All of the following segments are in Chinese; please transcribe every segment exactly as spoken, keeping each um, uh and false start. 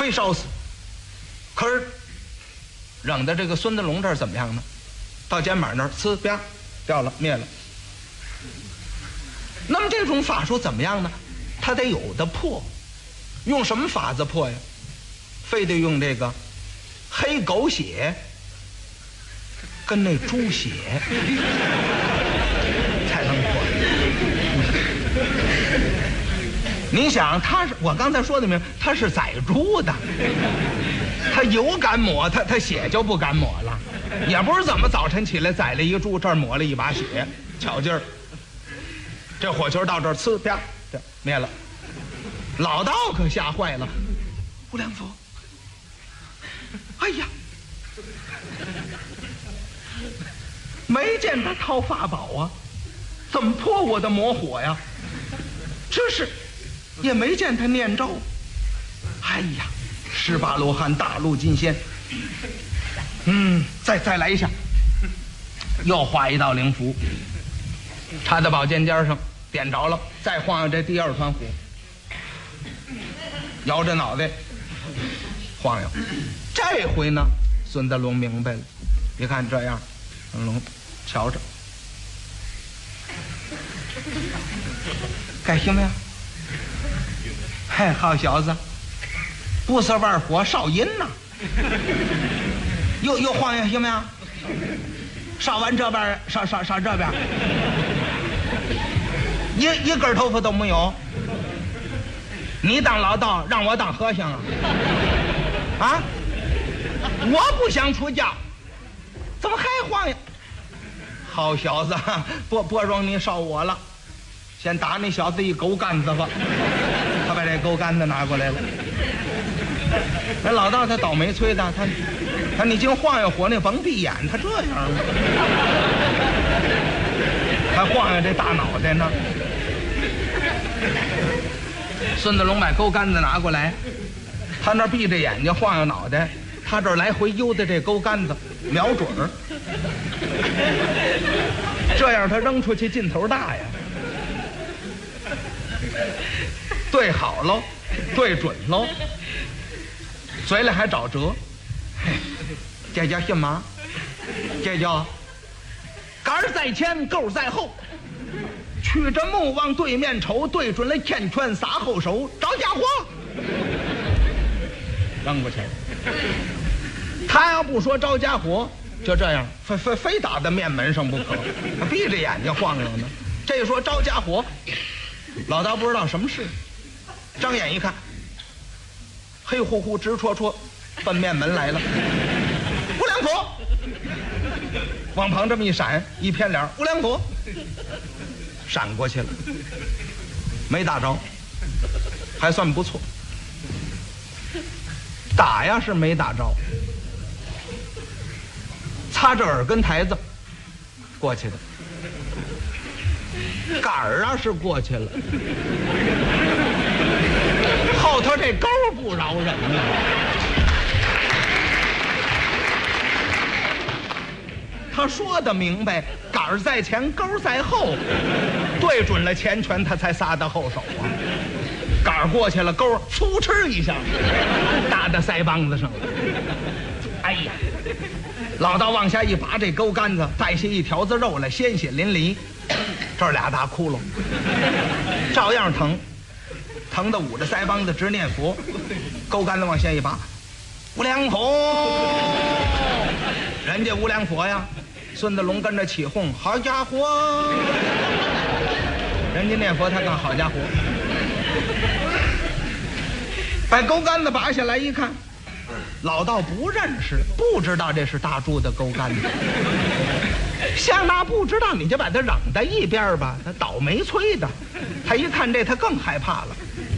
非烧死。可是扔到这个孙德龙这儿怎么样呢？到肩膀那儿，呲啪掉了，灭了。那么这种法术怎么样呢？它得有的破，用什么法子破呀？非得用这个黑狗血跟那猪血才能破。你想，他是我刚才说的明，他是宰猪的，他油敢抹，他他血就不敢抹了。也不是怎么早晨起来宰了一个猪，这儿抹了一把血，巧劲儿。这火球到这儿，呲啪，这灭了。老道可吓坏了，无量佛，哎呀，没见他掏法宝啊，怎么破我的魔火呀？这是也没见他念咒。哎呀，十八罗汉大陆金仙，嗯，再再来一下，又画一道灵符，插在宝剑尖上，点着了，再晃悠这第二团火，摇着脑袋晃悠。这回呢，孙德龙明白了，你看这样，孙龙瞧着，该行没有？嘿，好小子，不是玩火烧银呐！又又晃悠行没有？烧完这边，烧烧烧这边，一一根头发都没有。你当老道，让我当和尚啊？啊！我不想出家，怎么还晃悠？好小子，不不容你烧我了，先打那小子一狗杆子吧。他把这狗杆子拿过来了。那老道他倒霉催的，他他你净晃悠火那甭闭眼，他这样吗？还晃悠这大脑袋呢。孙子龙把钩杆子拿过来，他那闭着眼睛晃悠脑袋，他这儿来回悠的这钩杆子，瞄准儿，这样他扔出去劲头大呀。对好喽，对准喽，嘴里还找辙。这叫什么？这叫杆儿在前，钩在后。曲着目往对面瞅，对准了天拳撒后手，找家伙扔过去了。他要不说招家伙，就这样非非非打在面门上不可，他闭着眼睛晃悠呢。这一说招家伙，老道不知道什么事，张眼一看，黑乎乎直戳戳奔面门来了。无量佛往旁这么一闪，一偏脸，无量佛闪过去了，没打着，还算不错。打呀是没打着，擦着耳根台子过去的，杆儿啊是过去了，后头这钩不饶人啊。他说的明白，杆儿在前，钩在后，对准了前拳，他才撒到后手啊。杆儿过去了，钩嗖哧一下打在腮帮子上了。哎呀，老道往下一拔这钩杆子，带下一条子肉来，鲜血淋漓，这儿俩大窟窿，照样疼，疼得捂着腮帮子直念佛。钩杆子往下一拔，无量佛，人家无量佛呀。孙子龙跟着起哄，好家伙，人家念佛，他干好家伙。把钩杆子拔下来一看，老道不认识，不知道这是大猪的钩杆子。像那不知道，你就把他扔在一边吧，他倒霉催的。他一看这，他更害怕了。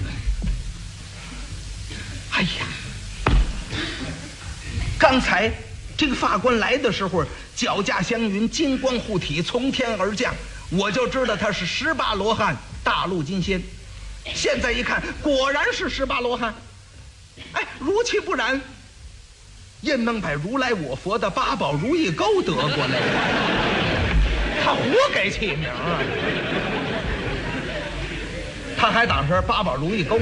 哎呀，刚才这个法官来的时候，脚驾祥云，金光护体，从天而降，我就知道他是十八罗汉大陆金仙。现在一看，果然是十八罗汉。哎，如其不然，焉能把如来我佛的八宝如意钩得过来？他胡给起名啊！他还当是八宝如意钩。